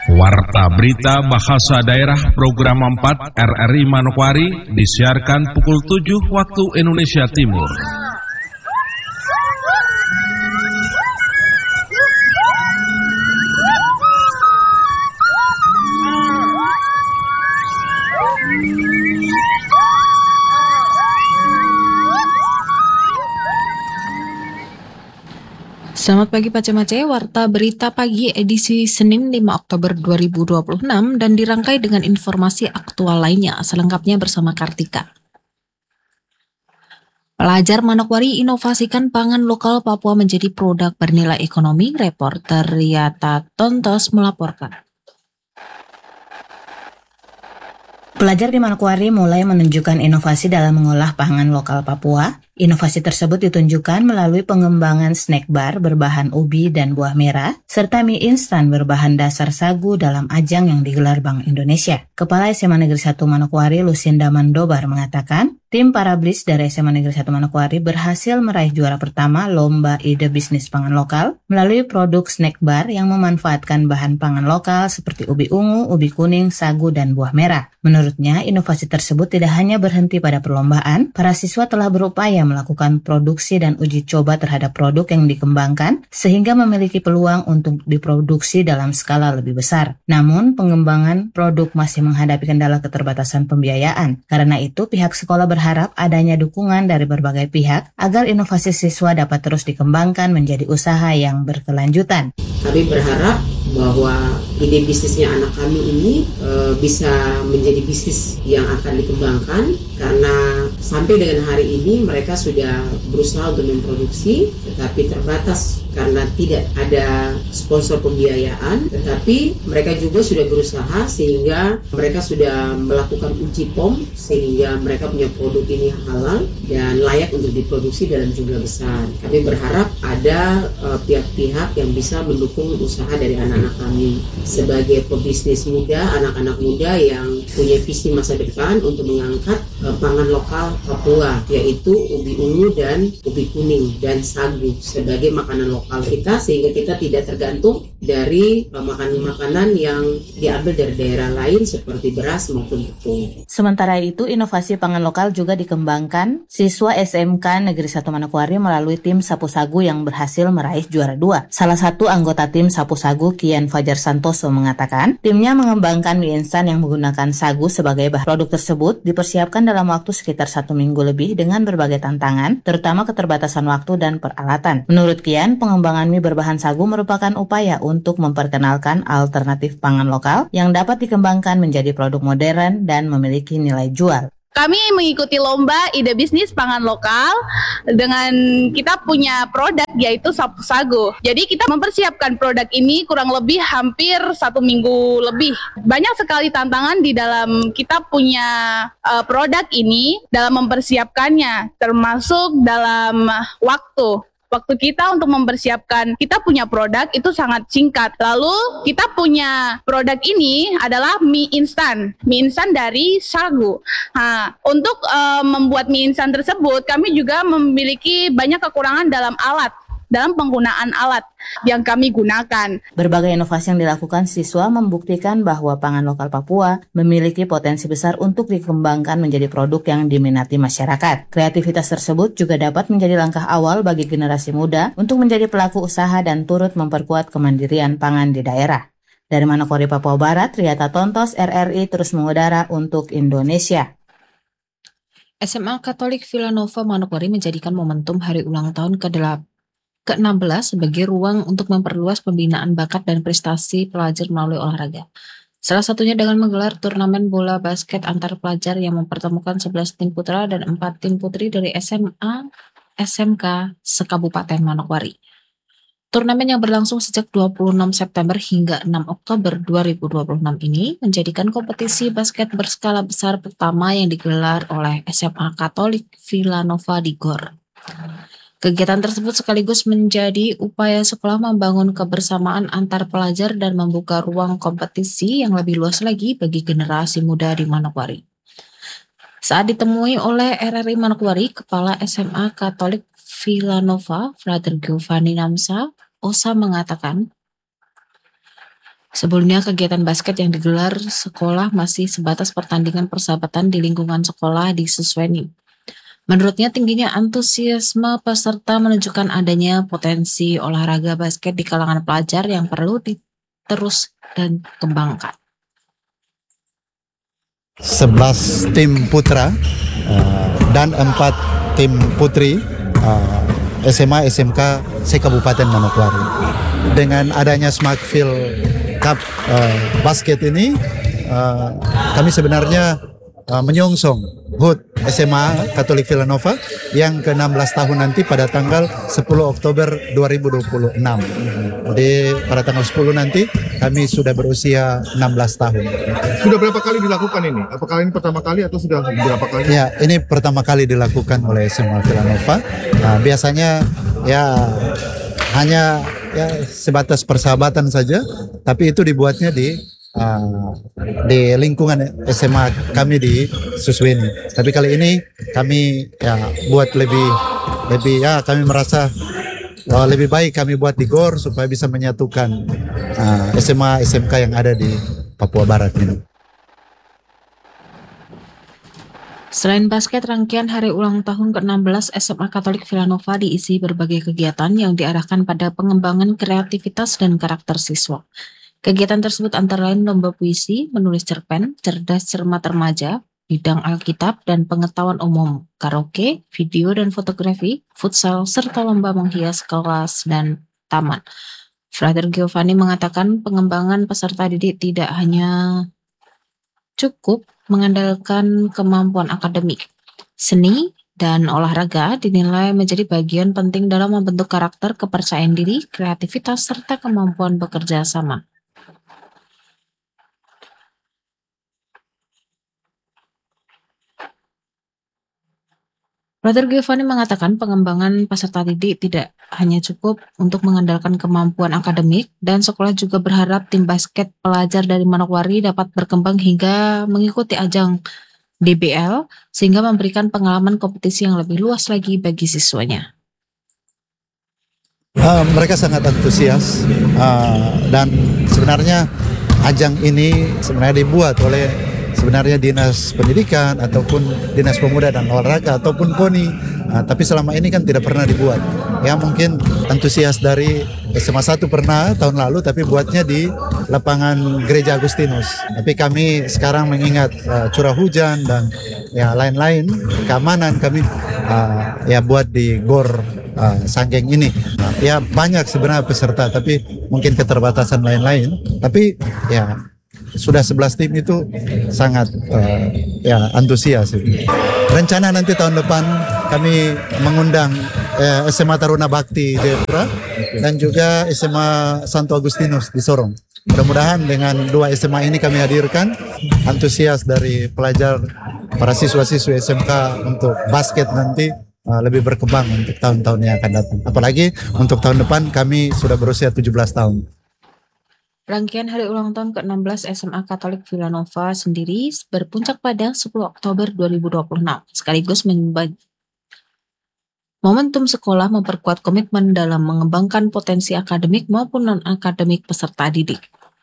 Warta Berita Bahasa Daerah Program 4 RRI Manokwari disiarkan pukul 7 waktu Indonesia Timur. Selamat pagi Pak Cemace, Warta Berita Pagi edisi Senin 5 Oktober 2026 dan dirangkai dengan informasi aktual lainnya, selengkapnya bersama Kartika. Pelajar Manokwari inovasikan pangan lokal Papua menjadi produk bernilai ekonomi, reporter Riata Tontos melaporkan. Pelajar di Manokwari mulai menunjukkan inovasi dalam mengolah pangan lokal Papua. Inovasi tersebut ditunjukkan melalui pengembangan snack bar berbahan ubi dan buah merah, serta mie instan berbahan dasar sagu dalam ajang yang digelar Bank Indonesia. Kepala SMA Negeri 1 Manokwari, Lucinda Mandobar, mengatakan, tim Parablis dari SMA Negeri 1 Manokwari berhasil meraih juara pertama Lomba Ide Bisnis Pangan Lokal melalui produk snack bar yang memanfaatkan bahan pangan lokal seperti ubi ungu, ubi kuning, sagu, dan buah merah. Menurutnya, inovasi tersebut tidak hanya berhenti pada perlombaan, para siswa telah berupaya melakukan produksi dan uji coba terhadap produk yang dikembangkan sehingga memiliki peluang untuk diproduksi dalam skala lebih besar. Namun, pengembangan produk masih menghadapi kendala keterbatasan pembiayaan. Karena itu, pihak sekolah berharap adanya dukungan dari berbagai pihak agar inovasi siswa dapat terus dikembangkan menjadi usaha yang berkelanjutan. Kami berharap bahwa ide bisnisnya anak kami ini bisa menjadi bisnis yang akan dikembangkan, karena sampai dengan hari ini mereka sudah berusaha untuk memproduksi tetapi terbatas karena tidak ada sponsor pembiayaan, tetapi mereka juga sudah berusaha sehingga mereka sudah melakukan uji POM sehingga mereka punya produk ini halal dan layak untuk diproduksi dalam jumlah besar. Kami berharap ada pihak-pihak yang bisa mendukung usaha dari anak-anak kami sebagai pebisnis muda, anak-anak muda yang punya visi masa depan untuk mengangkat pangan lokal Papua, yaitu ubi ungu dan ubi kuning dan sagu sebagai makanan lokal kita, sehingga kita tidak tergantung dari makanan-makanan yang diambil dari daerah lain seperti beras maupun tepung. Sementara itu, inovasi pangan lokal juga dikembangkan siswa SMK Negeri 1 Manokwari melalui tim Sapu Sagu yang berhasil meraih juara 2. Salah satu anggota tim Sapu Sagu, Kian Fajar Santoso, mengatakan timnya mengembangkan mie instan yang menggunakan sagu sebagai bahan. Produk tersebut dipersiapkan dalam waktu sekitar 1 minggu lebih dengan berbagai tantangan, terutama keterbatasan waktu dan peralatan. Menurut Kian, pengembangan mie berbahan sagu merupakan upaya untuk memperkenalkan alternatif pangan lokal yang dapat dikembangkan menjadi produk modern dan memiliki nilai jual. Kami mengikuti lomba ide bisnis pangan lokal dengan kita punya produk yaitu Sapu Sagu. Jadi kita mempersiapkan produk ini kurang lebih hampir 1 minggu lebih. Banyak sekali tantangan di dalam kita punya produk ini dalam mempersiapkannya, termasuk dalam waktu. Waktu kita untuk mempersiapkan kita punya produk itu sangat singkat. Lalu kita punya produk ini adalah mie instan dari sagu. Nah, untuk membuat mie instan tersebut kami juga memiliki banyak kekurangan dalam penggunaan alat yang kami gunakan. Berbagai inovasi yang dilakukan siswa membuktikan bahwa pangan lokal Papua memiliki potensi besar untuk dikembangkan menjadi produk yang diminati masyarakat. Kreativitas tersebut juga dapat menjadi langkah awal bagi generasi muda untuk menjadi pelaku usaha dan turut memperkuat kemandirian pangan di daerah. Dari Manokwari, Papua Barat, Riata Tontos, RRI terus mengudara untuk Indonesia. SMA Katolik Villanova Manokwari menjadikan momentum hari ulang tahun ke-16 sebagai ruang untuk memperluas pembinaan bakat dan prestasi pelajar melalui olahraga. Salah satunya dengan menggelar turnamen bola basket antar pelajar yang mempertemukan 11 tim putra dan 4 tim putri dari SMA, SMK, se-Kabupaten Manokwari. Turnamen yang berlangsung sejak 26 September hingga 6 Oktober 2026 ini menjadikan kompetisi basket berskala besar pertama yang digelar oleh SMA Katolik Villanova di GOR. Kegiatan tersebut sekaligus menjadi upaya sekolah membangun kebersamaan antar pelajar dan membuka ruang kompetisi yang lebih luas lagi bagi generasi muda di Manokwari. Saat ditemui oleh RRI Manokwari, Kepala SMA Katolik Villanova, Frater Giovanni Namsa, Osa mengatakan, Sebelumnya kegiatan basket yang digelar sekolah masih sebatas pertandingan persahabatan di lingkungan sekolah di Susweni. Menurutnya tingginya antusiasme peserta menunjukkan adanya potensi olahraga basket di kalangan pelajar yang perlu diterus dan kembangkan. 11 tim putra dan 4 tim putri SMA SMK se-Kabupaten Manokwari. Dengan adanya Smartfield Cup basket ini, kami sebenarnya menyongsong HUT SMA Katolik Villanova yang ke-16 tahun nanti pada tanggal 10 Oktober 2026. Jadi pada tanggal 10 nanti kami sudah berusia 16 tahun. Sudah berapa kali dilakukan ini? Apakah ini pertama kali atau sudah berapa kali? Ya, ini pertama kali dilakukan oleh SMA Villanova. Nah, biasanya ya hanya sebatas persahabatan saja, tapi itu dibuatnya di lingkungan SMA kami di Susweni. Tapi kali ini kami buat lebih kami merasa lebih baik kami buat di GOR supaya bisa menyatukan SMA SMK yang ada di Papua Barat ini. Selain basket, rangkaian hari ulang tahun ke-16 SMA Katolik Villanova diisi berbagai kegiatan yang diarahkan pada pengembangan kreativitas dan karakter siswa. Kegiatan tersebut antara lain lomba puisi, menulis cerpen, cerdas cermat remaja, bidang Alkitab dan pengetahuan umum, karaoke, video dan fotografi, futsal, serta lomba menghias kelas dan taman. Frater Giovanni mengatakan pengembangan peserta didik tidak hanya cukup mengandalkan kemampuan akademik. Seni dan olahraga dinilai menjadi bagian penting dalam membentuk karakter, kepercayaan diri, kreativitas, serta kemampuan bekerja sama. Frater Giovanni mengatakan pengembangan peserta didik tidak hanya cukup untuk mengandalkan kemampuan akademik, dan sekolah juga berharap tim basket pelajar dari Manokwari dapat berkembang hingga mengikuti ajang DBL sehingga memberikan pengalaman kompetisi yang lebih luas lagi bagi siswanya. Mereka sangat antusias dan sebenarnya ajang ini sebenarnya dibuat oleh Dinas Pendidikan ataupun Dinas Pemuda dan Olahraga ataupun KONI, tapi selama ini kan tidak pernah dibuat. Ya mungkin antusias dari SMA 1 pernah tahun lalu, tapi buatnya di lapangan Gereja Agustinus. Tapi kami sekarang mengingat curah hujan dan ya lain-lain keamanan, kami buat di GOR Sanggeng ini. Ya banyak sebenarnya peserta, tapi mungkin keterbatasan lain-lain. Tapi ya sudah 11 tim itu sangat antusias. Rencana nanti tahun depan kami mengundang SMA Taruna Bakti Jayapura dan juga SMA Santo Agustinus di Sorong. Mudah-mudahan dengan 2 SMA ini kami hadirkan antusias dari pelajar, para siswa-siswi SMK untuk basket nanti lebih berkembang untuk tahun-tahun yang akan datang. Apalagi untuk tahun depan kami sudah berusia 17 tahun. Rangkaian hari ulang tahun ke-16 SMA Katolik Villanova sendiri berpuncak pada 10 Oktober 2026, sekaligus membagi momentum sekolah memperkuat komitmen dalam mengembangkan potensi akademik maupun non-akademik peserta didik.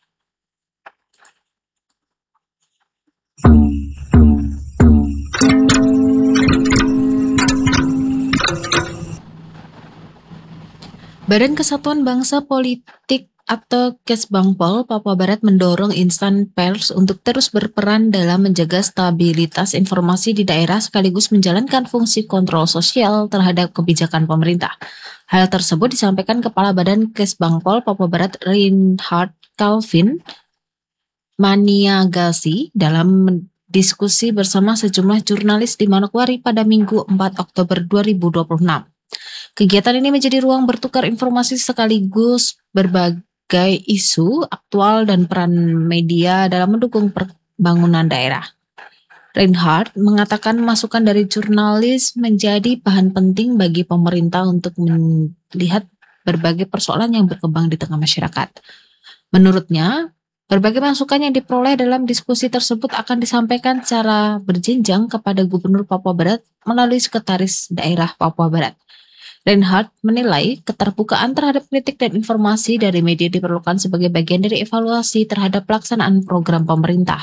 Badan Kesatuan Bangsa Politik atau Kesbangpol Papua Barat mendorong insan pers untuk terus berperan dalam menjaga stabilitas informasi di daerah sekaligus menjalankan fungsi kontrol sosial terhadap kebijakan pemerintah. Hal tersebut disampaikan Kepala Badan Kesbangpol Papua Barat Reinhard Calvin Maniagasi dalam diskusi bersama sejumlah jurnalis di Manokwari pada Minggu 4 Oktober 2026. Kegiatan ini menjadi ruang bertukar informasi sekaligus berbagai isu aktual dan peran media dalam mendukung pembangunan daerah. Reinhard mengatakan masukan dari jurnalis menjadi bahan penting bagi pemerintah untuk melihat berbagai persoalan yang berkembang di tengah masyarakat. Menurutnya, berbagai masukan yang diperoleh dalam diskusi tersebut akan disampaikan secara berjenjang kepada Gubernur Papua Barat melalui Sekretaris Daerah Papua Barat. Reinhardt menilai keterbukaan terhadap kritik dan informasi dari media diperlukan sebagai bagian dari evaluasi terhadap pelaksanaan program pemerintah.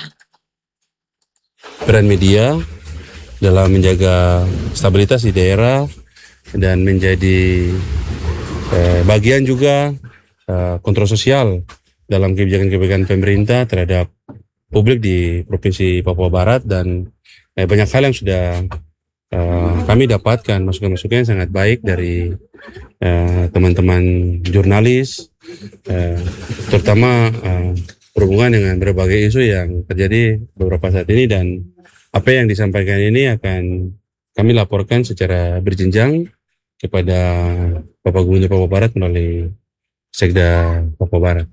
Peran media dalam menjaga stabilitas di daerah dan menjadi bagian juga kontrol sosial dalam kebijakan-kebijakan pemerintah terhadap publik di Provinsi Papua Barat, dan banyak hal yang sudah kami dapatkan masukan-masukan yang sangat baik dari teman-teman jurnalis, terutama berhubungan dengan berbagai isu yang terjadi beberapa saat ini, dan apa yang disampaikan ini akan kami laporkan secara berjenjang kepada Bapak Gubernur Papua Barat melalui Sekda Papua Barat.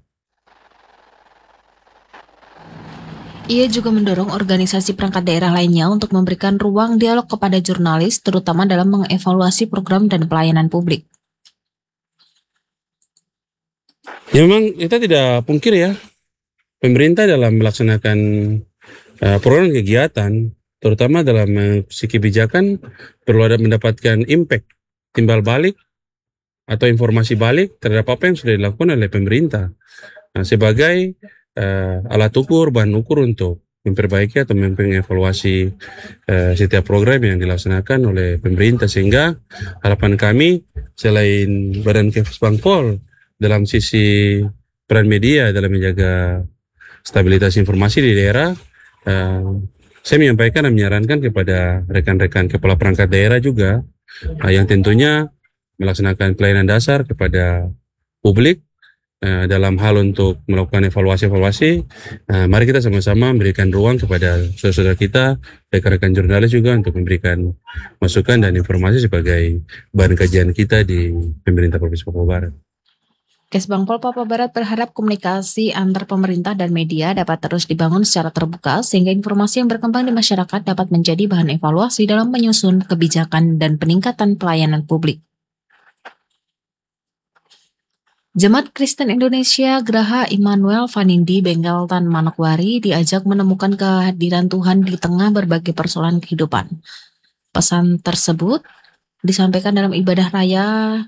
Ia juga mendorong organisasi perangkat daerah lainnya untuk memberikan ruang dialog kepada jurnalis, terutama dalam mengevaluasi program dan pelayanan publik. Ya, memang kita tidak pungkir ya, pemerintah dalam melaksanakan program kegiatan, terutama dalam segi kebijakan, perlu ada mendapatkan impact, timbal balik atau informasi balik terhadap apa yang sudah dilakukan oleh pemerintah. Nah, sebagai alat ukur, bahan ukur untuk memperbaiki atau mengevaluasi setiap program yang dilaksanakan oleh pemerintah, sehingga harapan kami selain Badan Kepspangpol dalam sisi peran media dalam menjaga stabilitas informasi di daerah, saya menyampaikan dan menyarankan kepada rekan-rekan kepala perangkat daerah juga yang tentunya melaksanakan pelayanan dasar kepada publik dalam hal untuk melakukan evaluasi-evaluasi. Mari kita sama-sama memberikan ruang kepada saudara-saudara kita, rekan-rekan jurnalis juga, untuk memberikan masukan dan informasi sebagai bahan kajian kita di pemerintah Provinsi Papua Barat. Kesbangpol Papua Barat berharap komunikasi antar pemerintah dan media dapat terus dibangun secara terbuka, sehingga informasi yang berkembang di masyarakat dapat menjadi bahan evaluasi dalam menyusun kebijakan dan peningkatan pelayanan publik. Jemaat Kristen Indonesia Geraha Immanuel Vanindi Bengkeltan Manokwari diajak menemukan kehadiran Tuhan di tengah berbagai persoalan kehidupan. Pesan tersebut disampaikan dalam ibadah raya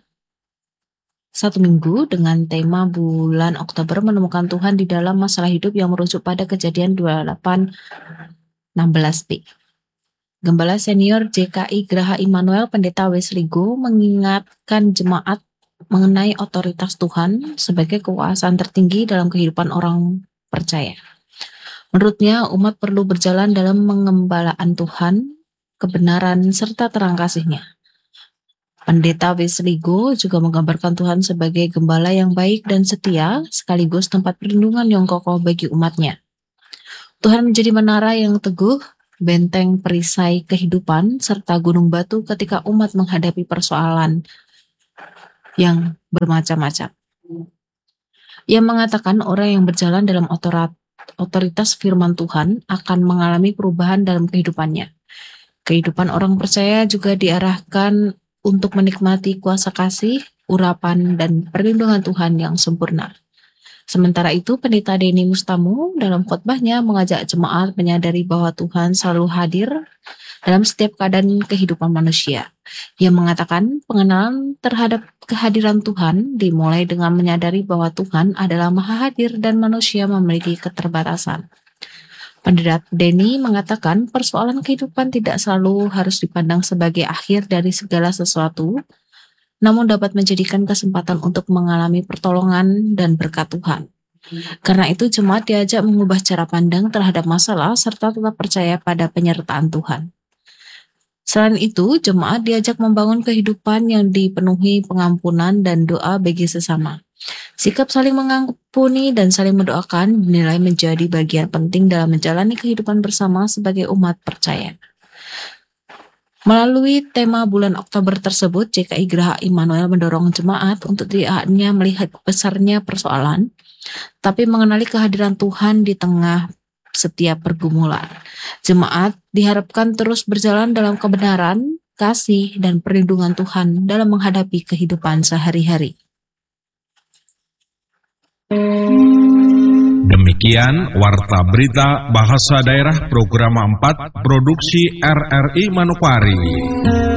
1 minggu dengan tema bulan Oktober menemukan Tuhan di dalam masalah hidup yang merujuk pada Kejadian 28:16b. Gembala Senior JKI Geraha Immanuel Pendeta Wesley Go mengingatkan jemaat mengenai otoritas Tuhan sebagai kekuasaan tertinggi dalam kehidupan orang percaya. Menurutnya, umat perlu berjalan dalam pengembalaan Tuhan, kebenaran, serta terang kasih-Nya. Pendeta Wesley Go juga menggambarkan Tuhan sebagai gembala yang baik dan setia, sekaligus tempat perlindungan yang kokoh bagi umat-Nya. Tuhan menjadi menara yang teguh, benteng perisai kehidupan, serta gunung batu ketika umat menghadapi persoalan yang bermacam-macam. Ia mengatakan orang yang berjalan dalam otoritas firman Tuhan akan mengalami perubahan dalam kehidupannya. Kehidupan orang percaya juga diarahkan untuk menikmati kuasa kasih, urapan, dan perlindungan Tuhan yang sempurna. Sementara itu, Pendeta Denny Mustamu dalam khotbahnya mengajak jemaat menyadari bahwa Tuhan selalu hadir dalam setiap keadaan kehidupan manusia. Ia mengatakan pengenalan terhadap kehadiran Tuhan dimulai dengan menyadari bahwa Tuhan adalah Maha Hadir dan manusia memiliki keterbatasan. Pendeta Denny mengatakan persoalan kehidupan tidak selalu harus dipandang sebagai akhir dari segala sesuatu, namun dapat menjadikan kesempatan untuk mengalami pertolongan dan berkat Tuhan. Karena itu, jemaat diajak mengubah cara pandang terhadap masalah serta tetap percaya pada penyertaan Tuhan. Selain itu, jemaat diajak membangun kehidupan yang dipenuhi pengampunan dan doa bagi sesama. Sikap saling mengampuni dan saling mendoakan dinilai menjadi bagian penting dalam menjalani kehidupan bersama sebagai umat percaya. Melalui tema bulan Oktober tersebut, JKI Geraha Immanuel mendorong jemaat untuk tidak hanya melihat besarnya persoalan, tapi mengenali kehadiran Tuhan di tengah setiap pergumulan. Jemaat diharapkan terus berjalan dalam kebenaran, kasih, dan perlindungan Tuhan dalam menghadapi kehidupan sehari-hari. Demikian Warta Berita Bahasa Daerah Program 4 Produksi RRI Manokwari.